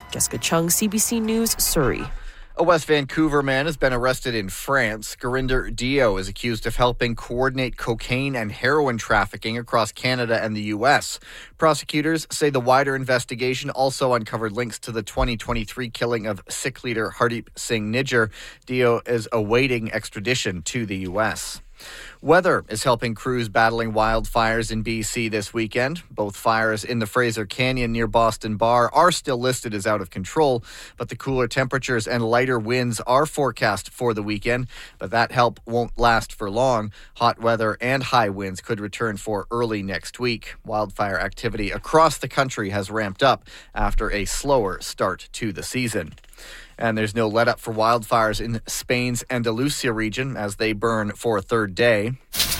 Jessica Chung, CBC News, Surrey. A West Vancouver man has been arrested in France. Gurinder Dio is accused of helping coordinate cocaine and heroin trafficking across Canada and the U.S. Prosecutors say the wider investigation also uncovered links to the 2023 killing of Sikh leader Hardeep Singh Nijjar. Dio is awaiting extradition to the U.S. Weather is helping crews battling wildfires in BC this weekend. Both fires in the Fraser Canyon near Boston Bar are still listed as out of control, but the cooler temperatures and lighter winds are forecast for the weekend. But that help won't last for long. Hot weather and high winds could return for early next week. Wildfire activity across the country has ramped up after a slower start to the season. And there's no let-up for wildfires in Spain's Andalusia region as they burn for a third day.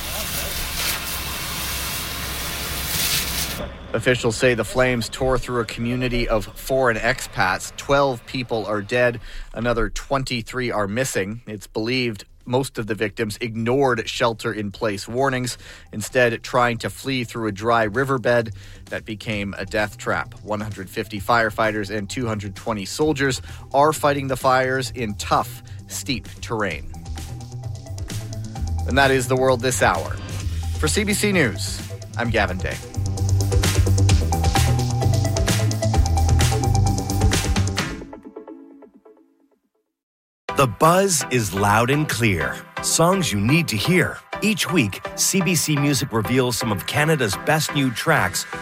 Officials say the flames tore through a community of foreign expats. 12 people are dead. Another 23 are missing. It's believed most of the victims ignored shelter-in-place warnings, instead trying to flee through a dry riverbed that became a death trap. 150 firefighters and 220 soldiers are fighting the fires in tough, steep terrain. And that is the world this hour. For CBC News, I'm Gavin Day. The buzz is loud and clear. Songs you need to hear. Each week, CBC Music reveals some of Canada's best new tracks